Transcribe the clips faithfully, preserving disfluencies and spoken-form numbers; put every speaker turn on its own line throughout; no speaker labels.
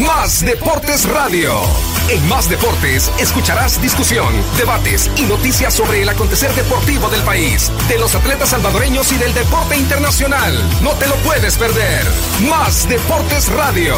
Más Deportes Radio. En Más Deportes escucharás discusión, debates y noticias sobre el acontecer deportivo del país, de los atletas salvadoreños y del deporte internacional. No te lo puedes perder. Más Deportes Radio.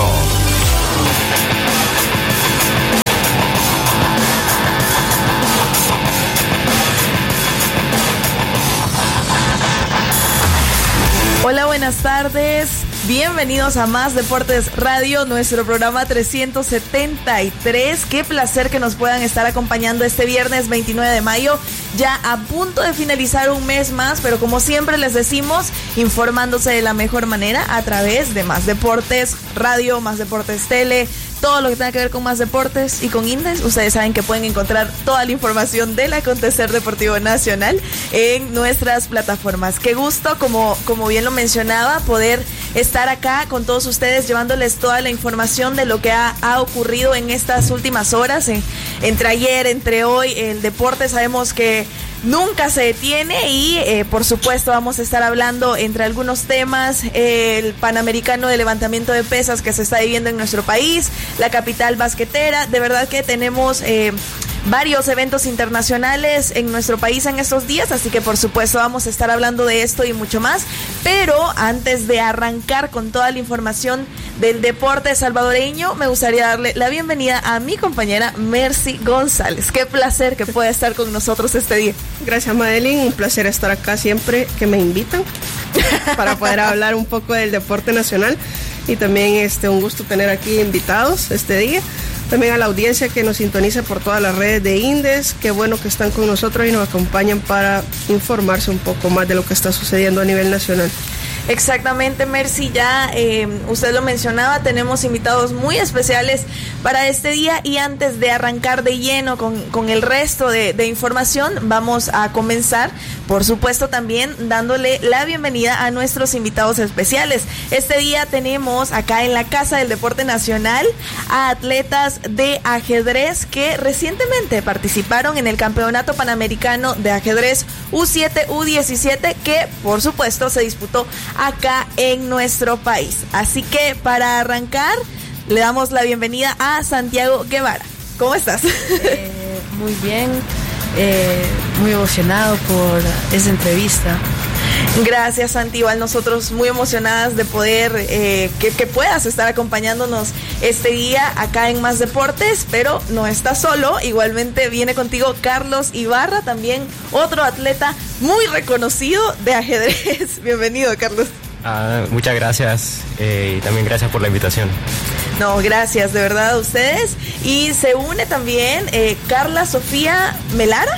Hola, buenas tardes. Bienvenidos a Más Deportes Radio, nuestro programa trescientos setenta y tres. Qué placer que nos puedan estar acompañando este viernes veintinueve de mayo, ya a punto de finalizar un mes más, pero como siempre les decimos, informándose de la mejor manera a través de Más Deportes Radio, Más Deportes Tele, todo lo que tenga que ver con Más Deportes y con Indes. Ustedes saben que pueden encontrar toda la información del acontecer deportivo nacional en nuestras plataformas. Qué gusto, como, como bien lo mencionaba, poder estar acá con todos ustedes llevándoles toda la información de lo que ha, ha ocurrido en estas últimas horas, en, entre ayer, entre hoy. El deporte sabemos que nunca se detiene y eh, por supuesto vamos a estar hablando entre algunos temas, eh, el Panamericano de levantamiento de pesas que se está viviendo en nuestro país, la capital basquetera. De verdad que tenemos eh, varios eventos internacionales en nuestro país en estos días, así que por supuesto vamos a estar hablando de esto y mucho más. Pero antes de arrancar con toda la información del deporte salvadoreño, me gustaría darle la bienvenida a mi compañera Mercy González. Qué placer que pueda estar con nosotros este día.
Gracias, Madeline, un placer estar acá siempre que me invitan para poder hablar un poco del deporte nacional, y también este un gusto tener aquí invitados este día. También a la audiencia que nos sintoniza por todas las redes de Indes, qué bueno que están con nosotros y nos acompañan para informarse un poco más de lo que está sucediendo a nivel nacional.
Exactamente, Mercy, ya eh, usted lo mencionaba, tenemos invitados muy especiales para este día, y antes de arrancar de lleno con, con el resto de, de información, vamos a comenzar, por supuesto, también dándole la bienvenida a nuestros invitados especiales. Este día tenemos acá en la Casa del Deporte Nacional a atletas de ajedrez que recientemente participaron en el Campeonato Panamericano de Ajedrez U siete U diecisiete, que por supuesto se disputó acá en nuestro país. Así que para arrancar le damos la bienvenida a Santiago Guevara. ¿Cómo estás?
Eh, muy bien, eh, muy emocionado por esta entrevista.
Gracias, Santi. Igual nosotros muy emocionadas de poder eh, que, que puedas estar acompañándonos este día acá en Más Deportes, pero no estás solo. Igualmente viene contigo Carlos Ibarra, también otro atleta muy reconocido de ajedrez. Bienvenido, Carlos.
Ah, muchas gracias eh, y también gracias por la invitación.
No, gracias de verdad a ustedes. Y se une también eh, Carla Sofía Melara.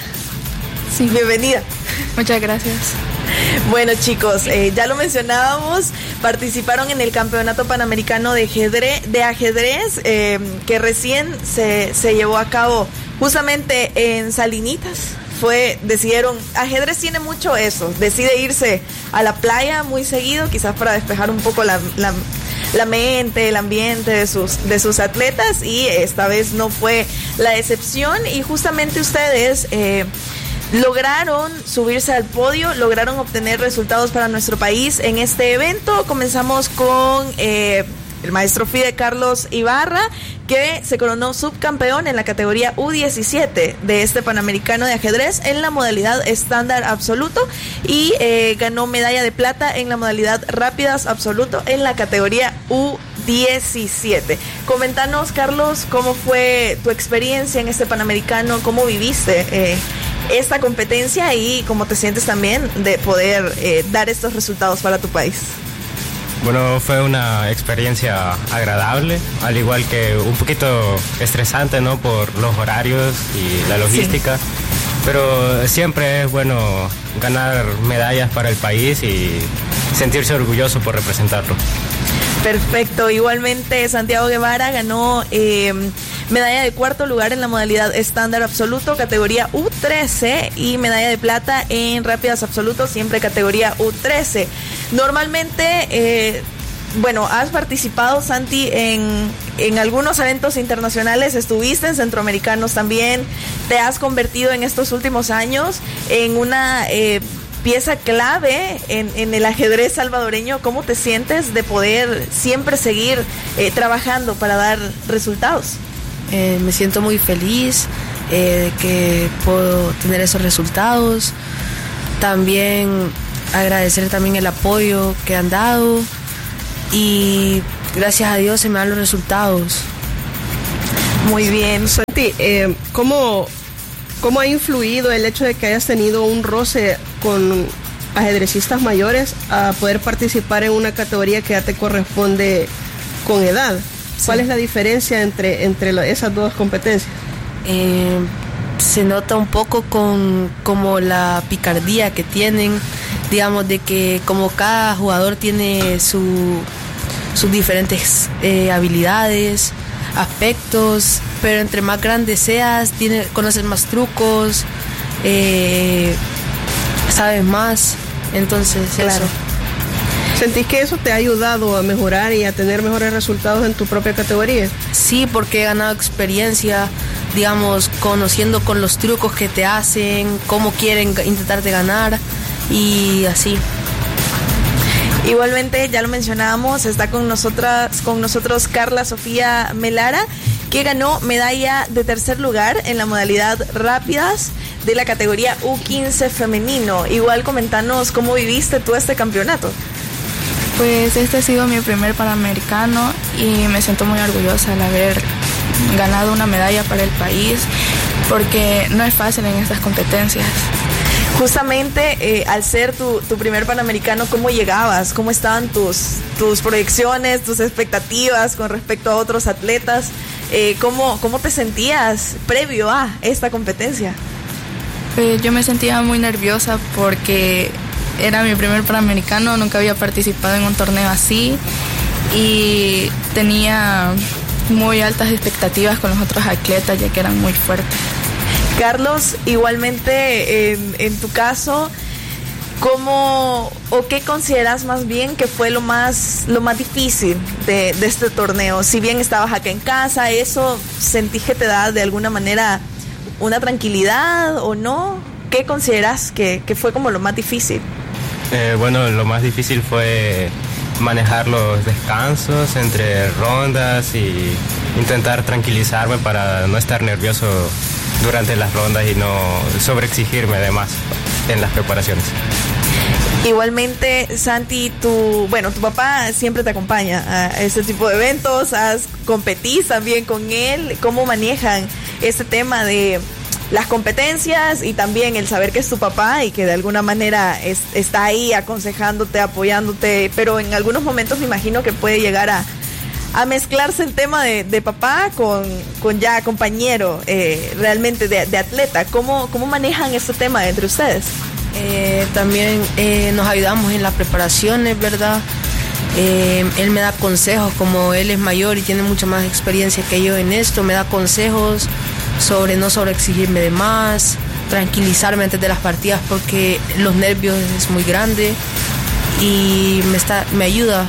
Sí.
Bienvenida.
Muchas gracias.
Bueno, chicos, eh, ya lo mencionábamos, participaron en el Campeonato Panamericano de ajedrez, de ajedrez eh, que recién se, se llevó a cabo justamente en Salinitas. Fue, decidieron, ajedrez tiene mucho eso, decide irse a la playa muy seguido, quizás para despejar un poco la, la, la mente, el ambiente de sus, de sus atletas, y esta vez no fue la excepción, y justamente ustedes eh, lograron subirse al podio, lograron obtener resultados para nuestro país en este evento. Comenzamos con eh, el maestro FIDE Carlos Ibarra, que se coronó subcampeón en la categoría U diecisiete de este Panamericano de ajedrez en la modalidad estándar absoluto, y eh, ganó medalla de plata en la modalidad rápidas absoluto en la categoría U diecisiete. Coméntanos, Carlos, cómo fue tu experiencia en este Panamericano, cómo viviste eh, esta competencia y cómo te sientes también de poder eh, dar estos resultados para tu país.
Bueno, fue una experiencia agradable, al igual que un poquito estresante, ¿no? Por los horarios y la logística. Sí. Pero siempre es bueno ganar medallas para el país y sentirse orgulloso por representarlo.
Perfecto. Igualmente, Santiago Guevara ganó eh, medalla de cuarto lugar en la modalidad estándar absoluto, categoría U trece, y medalla de plata en rápidas absolutos, siempre categoría U trece. Normalmente, eh, bueno, has participado, Santi, en, en algunos eventos internacionales, estuviste en centroamericanos también, te has convertido en estos últimos años en una... Eh, pieza clave en, en el ajedrez salvadoreño. ¿Cómo te sientes de poder siempre seguir eh, trabajando para dar resultados?
Eh, me siento muy feliz eh, de que puedo tener esos resultados. También agradecer también el apoyo que han dado y gracias a Dios se me dan los resultados.
Muy bien.
Santi, eh, ¿cómo, ¿cómo ha influido el hecho de que hayas tenido un roce con ajedrecistas mayores a poder participar en una categoría que ya te corresponde con edad? Sí. ¿Cuál es la diferencia entre, entre la, esas dos competencias?
Eh, se nota un poco con como la picardía que tienen, digamos, de que como cada jugador tiene su, sus diferentes eh, habilidades, aspectos, pero entre más grande seas, tiene, conoces más trucos, eh, sabes más, entonces claro. Eso.
¿Sentís que eso te ha ayudado a mejorar y a tener mejores resultados en tu propia categoría?
Sí, porque he ganado experiencia, digamos, conociendo con los trucos que te hacen, cómo quieren intentarte ganar y así.
Igualmente, ya lo mencionábamos, está con nosotras, con nosotros Carla Sofía Melara, que ganó medalla de tercer lugar en la modalidad rápidas de la categoría U quince femenino. Igual, comentanos cómo viviste tú este campeonato.
Pues este ha sido mi primer Panamericano y me siento muy orgullosa al haber ganado una medalla para el país, porque no es fácil en estas competencias.
Justamente eh, al ser tu, tu primer Panamericano, ¿cómo llegabas? ¿Cómo estaban tus, tus proyecciones, tus expectativas con respecto a otros atletas? Eh, ¿cómo, ¿Cómo te sentías previo a esta competencia?
Pues yo me sentía muy nerviosa porque era mi primer Panamericano, nunca había participado en un torneo así y tenía muy altas expectativas con los otros atletas, ya que eran muy fuertes.
Carlos, igualmente en, en tu caso, ¿cómo o qué consideras más bien que fue lo más lo más difícil de, de este torneo? Si bien estabas acá en casa, ¿eso sentís que te da de alguna manera una tranquilidad o no? ¿Qué consideras que, que fue como lo más difícil?
Eh, bueno, lo más difícil fue manejar los descansos entre rondas y intentar tranquilizarme para no estar nervioso durante las rondas y no sobreexigirme de más en las preparaciones.
Igualmente, Santi, tu, bueno, tu papá siempre te acompaña a este tipo de eventos, has, competís también con él. ¿Cómo manejan este tema de las competencias y también el saber que es tu papá y que de alguna manera es, está ahí aconsejándote, apoyándote, pero en algunos momentos me imagino que puede llegar a, a mezclarse el tema de, de papá con, con ya compañero eh, realmente de, de atleta? ¿Cómo, ¿Cómo manejan este tema entre ustedes?
Eh, también eh, nos ayudamos en las preparaciones, ¿verdad? Eh, él me da consejos, como él es mayor y tiene mucha más experiencia que yo en esto, me da consejos sobre no sobreexigirme de más, tranquilizarme antes de las partidas porque los nervios es muy grande y me, está, me ayuda.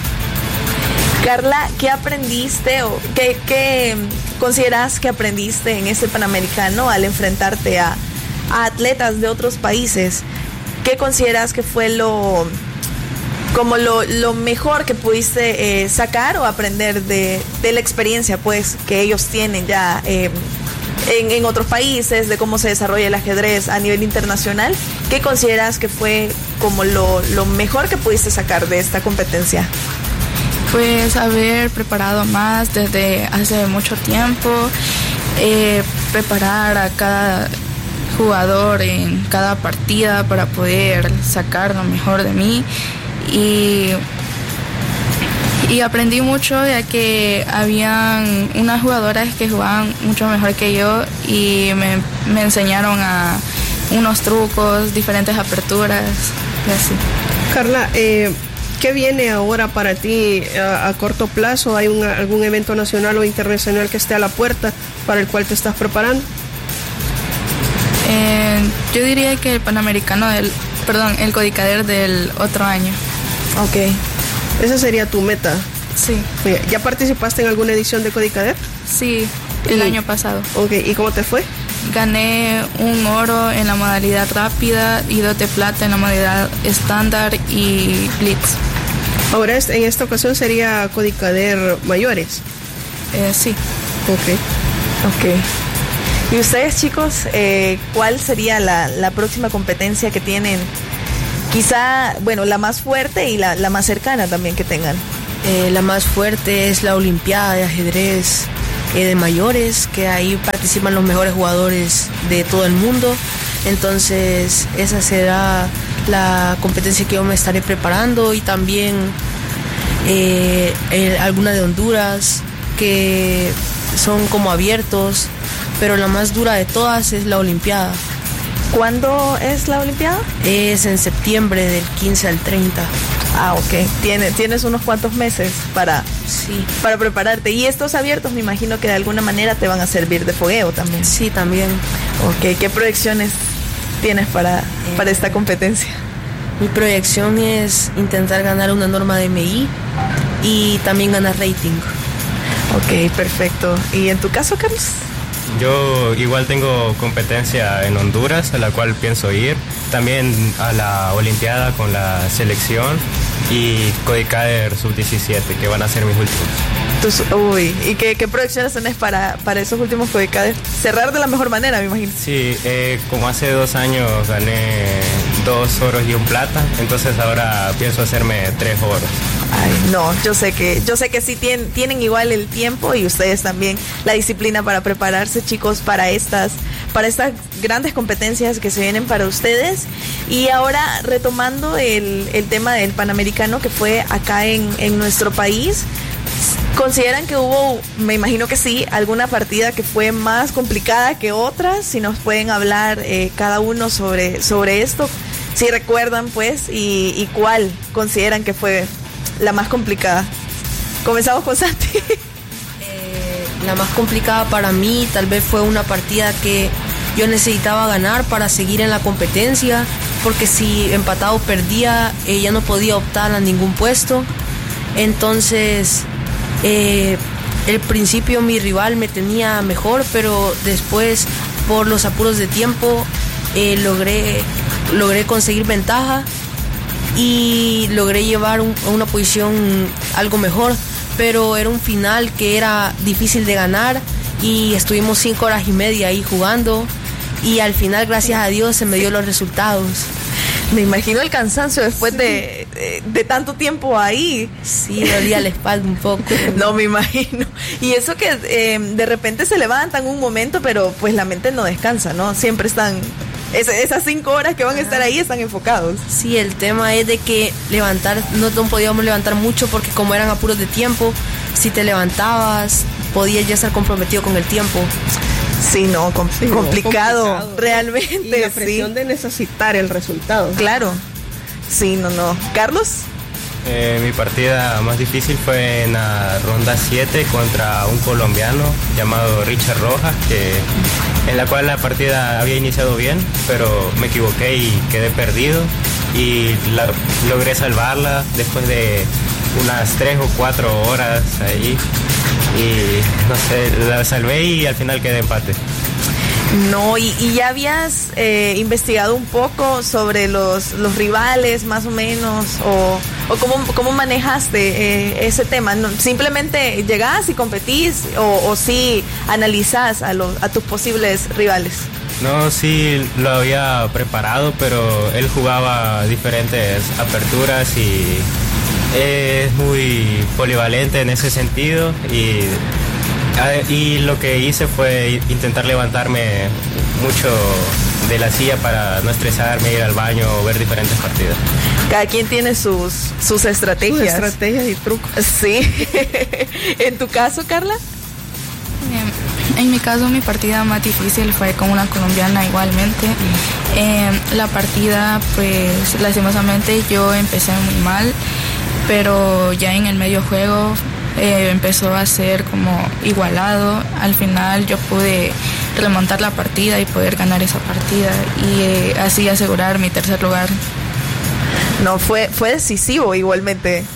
Carla, ¿qué aprendiste o qué, qué consideras que aprendiste en este Panamericano al enfrentarte a, a atletas de otros países? ¿Qué consideras que fue lo como lo, lo mejor que pudiste eh, sacar o aprender de, de la experiencia pues que ellos tienen ya eh, en, en otros países, de cómo se desarrolla el ajedrez a nivel internacional? ¿Qué consideras que fue como lo, lo mejor que pudiste sacar de esta competencia?
Pues haber preparado más desde hace mucho tiempo, eh, preparar a cada jugador en cada partida para poder sacar lo mejor de mí. Y, y aprendí mucho, ya que habían unas jugadoras que jugaban mucho mejor que yo y me, me enseñaron a unos trucos, diferentes aperturas y así.
Carla, eh, ¿qué viene ahora para ti a, a corto plazo? ¿Hay un, algún evento nacional o internacional que esté a la puerta para el cual te estás preparando?
Eh, yo diría que el Panamericano del, perdón, el Codicader del otro año.
Ok, esa sería tu meta.
Sí.
¿Ya participaste en alguna edición de Codicader?
Sí, el
y,
año pasado.
Ok, ¿y cómo te fue?
gané un oro en la modalidad rápida y dos de plata en la modalidad estándar y blitz.
Ahora en esta ocasión sería Codicader mayores.
Eh, sí.
Ok.
Ok. ¿Y ustedes, chicos, eh, cuál sería la, la próxima competencia que tienen? Quizá, bueno, la más fuerte y la, la más cercana también que tengan.
Eh, la más fuerte es la Olimpiada de Ajedrez eh, de mayores, que ahí participan los mejores jugadores de todo el mundo. Entonces esa será la competencia que yo me estaré preparando, y también eh, eh, alguna de Honduras, que son como abiertos, pero la más dura de todas es la Olimpiada.
¿Cuándo es la Olimpiada?
Es en septiembre, del quince al treinta.
Ah, ok. Tienes, tienes unos cuantos meses para,
sí.
para prepararte. Y estos abiertos me imagino que de alguna manera te van a servir de fogueo también.
Sí, también.
Ok, ¿qué proyecciones tienes para, eh, para esta competencia?
Mi proyección es intentar ganar una norma de M I y también ganar rating.
Ok, perfecto. ¿Y en tu caso, Carlos?
Yo igual tengo competencia en Honduras, a la cual pienso ir. También a la Olimpiada con la selección y Codicader sub diecisiete, que van a ser mis últimos.
Tus, uy, ¿y qué, qué proyecciones tenés para, para esos últimos Codicader? Cerrar de la mejor manera, me imagino.
Sí, eh, como hace dos años gané dos oros y un plata, entonces ahora pienso hacerme tres oros.
Ay, no, yo sé que, yo sé que sí tienen, tienen igual el tiempo y ustedes también la disciplina para prepararse, chicos, para estas, para estas grandes competencias que se vienen para ustedes. Y ahora retomando el, el tema del Panamericano que fue acá en, en nuestro país, ¿consideran que hubo, me imagino que sí, alguna partida que fue más complicada que otras? Si nos pueden hablar eh, cada uno sobre, sobre esto, si recuerdan pues, y, y cuál consideran que fue la más complicada. Comenzamos con Santi.
Eh, la más complicada para mí tal vez fue una partida que yo necesitaba ganar para seguir en la competencia, porque si empatado perdía, eh, ya no podía optar a ningún puesto. Entonces, eh, al principio mi rival me tenía mejor, pero después, por los apuros de tiempo, eh, logré, logré conseguir ventaja y logré llevar un, una posición algo mejor, pero era un final que era difícil de ganar y estuvimos cinco horas y media ahí jugando, y al final, gracias a Dios, se me dio los resultados.
Me imagino el cansancio después sí. de, de, de tanto tiempo ahí.
Sí, dolía la espalda un poco.
No, me imagino. Y eso que eh, de repente se levantan un momento, pero pues la mente no descansa, ¿no? Siempre están... Es, esas cinco horas que van a estar ahí están enfocados.
Sí, el tema es de que levantar, no, no podíamos levantar mucho porque como eran apuros de tiempo, si te levantabas podías ya estar comprometido con el tiempo.
Sí, no, com- sí, complicado, complicado, realmente.
Y la presión sí. de necesitar el resultado.
Claro. Sí, no, no. ¿Carlos?
Eh, mi partida más difícil fue en la ronda siete contra un colombiano llamado Richard Rojas, que, en la cual la partida había iniciado bien, pero me equivoqué y quedé perdido, y la, logré salvarla después de unas tres o cuatro horas ahí, y no sé, la salvé y al final quedé empate.
No, y, y ya habías eh, investigado un poco sobre los, los rivales, más o menos, o, o cómo, cómo manejaste eh, ese tema. ¿No? ¿Simplemente llegás y competís, o, o sí analizás a, los, a tus posibles rivales?
No, sí lo había preparado, pero él jugaba diferentes aperturas y es muy polivalente en ese sentido, y Y lo que hice fue intentar levantarme mucho de la silla para no estresarme, ir al baño o ver diferentes partidas.
Cada quien tiene sus, sus estrategias.
Sus estrategias y trucos.
Sí. ¿En tu caso, Carla?
En mi caso, mi partida más difícil fue con una colombiana igualmente. Eh, la partida, pues, lastimosamente yo empecé muy mal, pero ya en el medio juego Eh, empezó a ser como igualado. Al final yo pude remontar la partida y poder ganar esa partida y eh, así asegurar mi tercer lugar.
No, fue, fue decisivo igualmente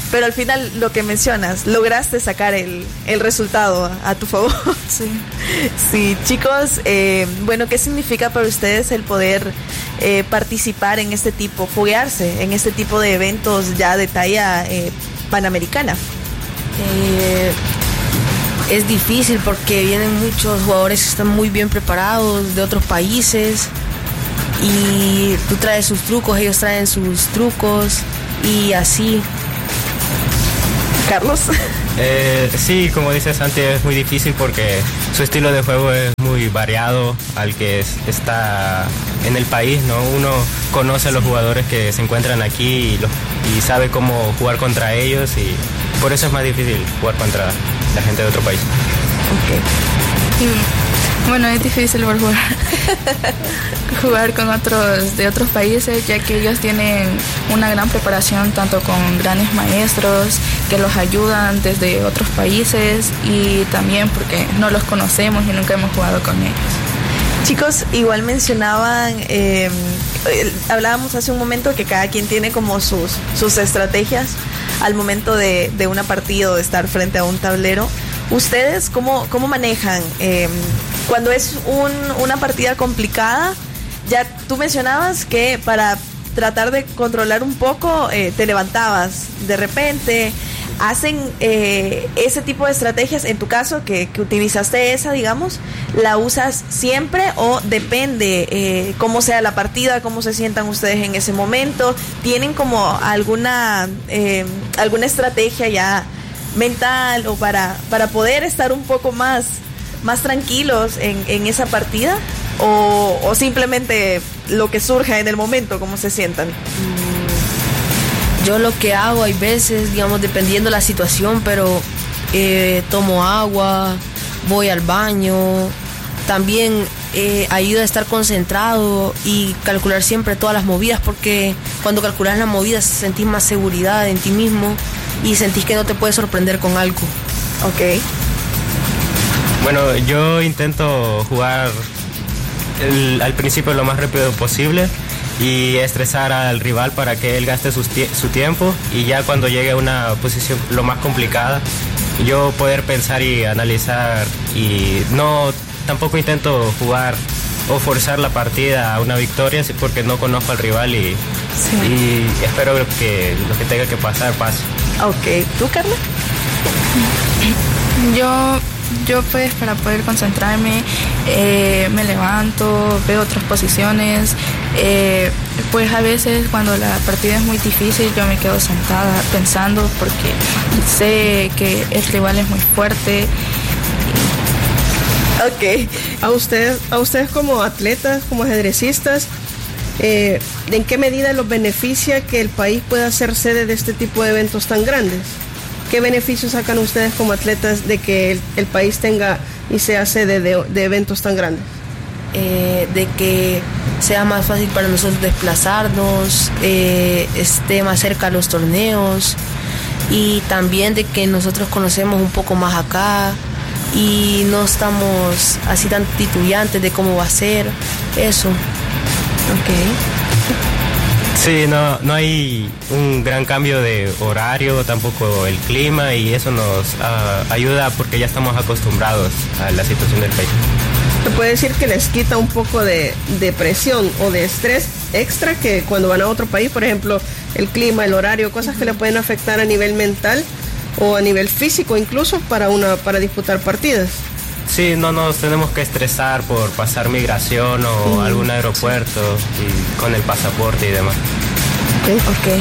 pero al final lo que mencionas, lograste sacar el, el resultado a, a tu favor.
Sí.
Sí, chicos, eh, bueno, ¿qué significa para ustedes el poder eh, participar en este tipo, foguearse en este tipo de eventos ya de talla eh, panamericana?
Eh, es difícil porque vienen muchos jugadores que están muy bien preparados de otros países y tú traes sus trucos, ellos traen sus trucos y así.
Carlos.
Eh, sí, como dice Santi, es muy difícil porque su estilo de juego es muy variado al que es, está en el país, ¿no? Uno conoce a los jugadores que se encuentran aquí y, los, y sabe cómo jugar contra ellos y por eso es más difícil jugar contra la gente de otro país.
Ok.
Y, bueno, es difícil por jugar, jugar con otros de otros países, ya que ellos tienen una gran preparación, tanto con grandes maestros que los ayudan desde otros países y también porque no los conocemos y nunca hemos jugado con ellos.
Chicos, igual mencionaban, eh, hablábamos hace un momento que cada quien tiene como sus, sus estrategias al momento de, de una partida o de estar frente a un tablero. ¿Ustedes cómo, cómo manejan eh, cuando es un, una partida complicada? Ya tú mencionabas que para tratar de controlar un poco eh, te levantabas de repente. ¿Hacen eh, ese tipo de estrategias? En tu caso, que, que utilizaste esa, digamos, ¿la usas siempre o depende eh, cómo sea la partida, cómo se sientan ustedes en ese momento? ¿Tienen como alguna, eh, alguna estrategia ya mental o para, para poder estar un poco más, más tranquilos en, en esa partida? ¿O, o simplemente lo que surja en el momento, cómo se sientan?
Yo lo que hago hay veces, digamos, dependiendo de la situación, pero eh, tomo agua, voy al baño, también eh, ayuda a estar concentrado y calcular siempre todas las movidas, porque cuando calculas las movidas sentís más seguridad en ti mismo y sentís que no te puedes sorprender con algo.
Ok.
Bueno, yo intento jugar el, al principio lo más rápido posible y estresar al rival para que él gaste sus tie- su tiempo y ya cuando llegue a una posición lo más complicada yo poder pensar y analizar y no tampoco intento jugar o forzar la partida a una victoria porque no conozco al rival y,
Sí.
y espero que lo que tenga que pasar pase.
Ok. ¿Tú, Carla?
Yo, yo pues para poder concentrarme eh, me levanto, veo otras posiciones, eh, pues a veces cuando la partida es muy difícil yo me quedo sentada pensando porque sé que el rival es muy fuerte.
Ok.
A ustedes, a ustedes como atletas, como ajedrecistas, eh, ¿en qué medida los beneficia que el país pueda ser sede de este tipo de eventos tan grandes? ¿Qué beneficios sacan ustedes como atletas de que el, el país tenga y sea sede de, de eventos tan grandes?
Eh, de que sea más fácil para nosotros desplazarnos, eh, esté más cerca a los torneos y también de que nosotros conocemos un poco más acá y no estamos así tan titubeantes de cómo va a ser eso.
Ok.
Sí, no, no hay un gran cambio de horario, tampoco el clima y eso nos uh, ayuda porque ya estamos acostumbrados a la situación del país.
Se puede decir que les quita un poco de, de presión o de estrés extra que cuando van a otro país, por ejemplo, el clima, el horario, cosas que le pueden afectar a nivel mental o a nivel físico incluso para una para disputar partidas.
Sí, no nos tenemos que estresar por pasar migración o mm. algún aeropuerto y con el pasaporte y demás.
Ok.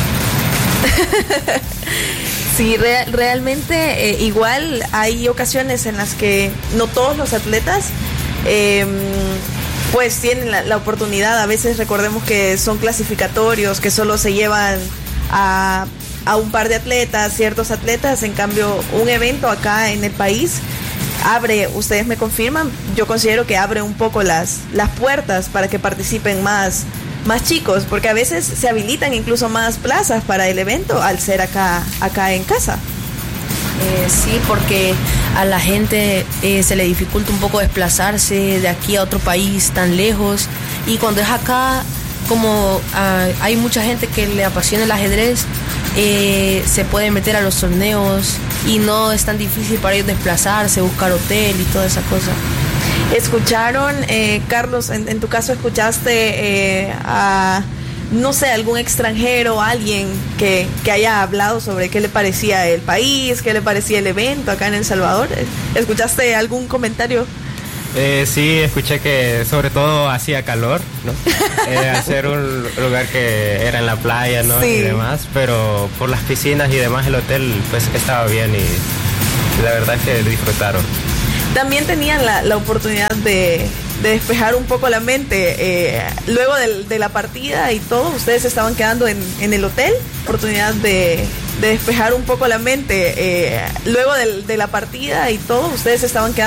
Sí, re- realmente eh, igual hay ocasiones en las que no todos los atletas eh, pues tienen la, la oportunidad. A veces recordemos que son clasificatorios, que solo se llevan a, a un par de atletas, ciertos atletas. En cambio, un evento acá en el país abre, ustedes me confirman, yo considero que abre un poco las, las puertas para que participen más, más chicos, porque a veces se habilitan incluso más plazas para el evento al ser acá, acá en casa.
Eh, sí, porque a la gente eh, se le dificulta un poco desplazarse de aquí a otro país tan lejos y cuando es acá, como uh, hay mucha gente que le apasiona el ajedrez, eh, se pueden meter a los torneos y no es tan difícil para ellos desplazarse, buscar hotel y toda esa cosa.
¿Escucharon, eh, Carlos, en, en tu caso escuchaste eh, a, no sé, algún extranjero, alguien que, que haya hablado sobre qué le parecía el país, qué le parecía el evento acá en El Salvador? ¿Escuchaste algún comentario?
Eh, sí, escuché que sobre todo hacía calor, ¿no? Eh, al ser un lugar que era en la playa, ¿no?
Sí.
Y demás, pero por las piscinas y demás el hotel pues estaba bien y la verdad es que lo disfrutaron.
También tenían la, la oportunidad de, de despejar un poco la mente. Eh, luego de, de la partida y todo, ustedes estaban quedando en, en el hotel. Oportunidad de, de despejar un poco la mente. Eh, luego de, de la partida y todo, ustedes estaban quedando